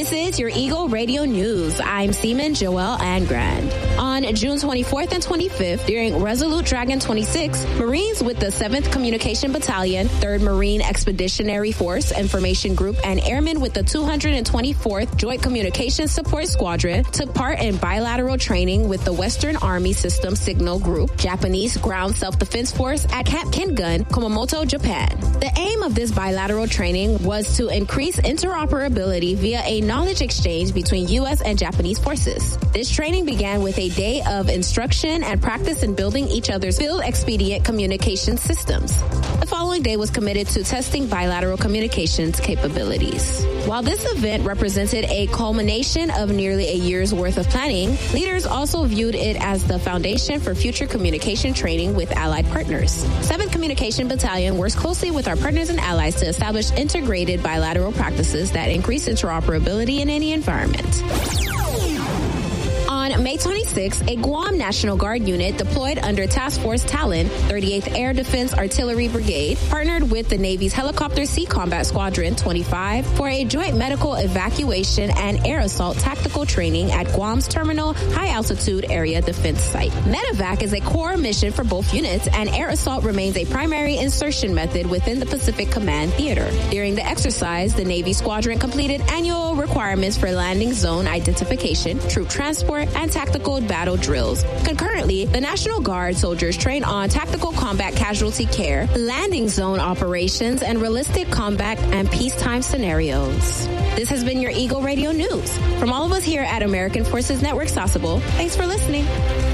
This is your Eagle Radio News. I'm Seaman Joelle Angrand. On June 24th and 25th, during Resolute Dragon 26, Marines with the 7th Communication Battalion, 3rd Marine Expeditionary Force Information Group, and airmen with the 224th Joint Communications Support Squadron took part in bilateral training with the Western Army System Signal Group, Japanese Ground Self-Defense Force at Camp Kengun, Kumamoto, Japan. The aim of this bilateral training was to increase interoperability via a knowledge exchange between U.S. and Japanese forces. This training began with a day of instruction and practice in building each other's field expedient communication systems. The following day was committed to testing bilateral communications capabilities. While this event represented a culmination of nearly a year's worth of planning, leaders also viewed it as the foundation for future communication training with allied partners. 7th Communication Battalion works closely with our partners and allies to establish integrated bilateral practices that increase interoperability in any environment. On May 26, a Guam National Guard unit deployed under Task Force Talon, 38th Air Defense Artillery Brigade, partnered with the Navy's Helicopter Sea Combat Squadron 25 for a joint medical evacuation and air assault tactical training at Guam's Terminal High Altitude Area Defense Site. Medevac is a core mission for both units, and air assault remains a primary insertion method within the Pacific Command Theater. During the exercise, the Navy squadron completed annual requirements for landing zone identification, troop transport, and tactical battle drills. Concurrently, the National Guard soldiers train on tactical combat casualty care, landing zone operations, and realistic combat and peacetime scenarios. This has been your Eagle Radio News. From all of us here at American Forces Network Sasebo, thanks for listening.